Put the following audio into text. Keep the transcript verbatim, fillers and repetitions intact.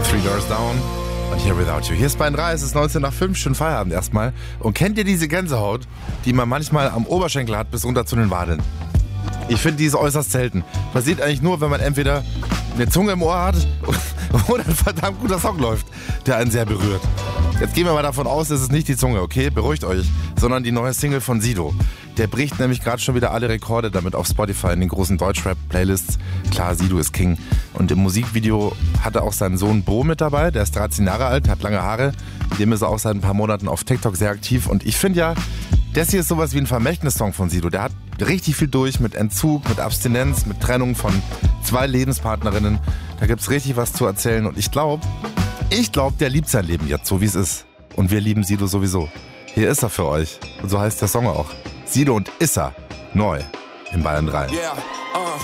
Three Doors Down und Here Without You. Hier ist Bayern drei, es ist neunzehn nach fünf, schön Feierabend erstmal. Und kennt ihr diese Gänsehaut, die man manchmal am Oberschenkel hat bis runter zu den Wadeln? Ich finde, die ist äußerst selten. Passiert eigentlich nur, wenn man entweder eine Zunge im Ohr hat oder ein verdammt guter Song läuft, der einen sehr berührt. Jetzt gehen wir mal davon aus, es ist nicht die Zunge, okay? Beruhigt euch. Sondern die neue Single von Sido. Der bricht nämlich gerade schon wieder alle Rekorde damit auf Spotify in den großen Deutschrap-Playlists. Klar, Sido ist King. Und im Musikvideo hat er auch seinen Sohn Bo mit dabei. Der ist dreizehn Jahre alt, hat lange Haare. Mit dem ist er auch seit ein paar Monaten auf TikTok sehr aktiv. Und ich finde ja, das hier ist sowas wie ein Vermächtnissong von Sido. Der hat richtig viel durch mit Entzug, mit Abstinenz, mit Trennung von zwei Lebenspartnerinnen. Da gibt's richtig was zu erzählen. Und ich glaube, ich glaube, der liebt sein Leben jetzt, so wie es ist. Und wir lieben Sido sowieso. Hier ist er für euch. Und so heißt der Song auch. Sido und Issa. Neu. In Bayern drei. Yeah, uh.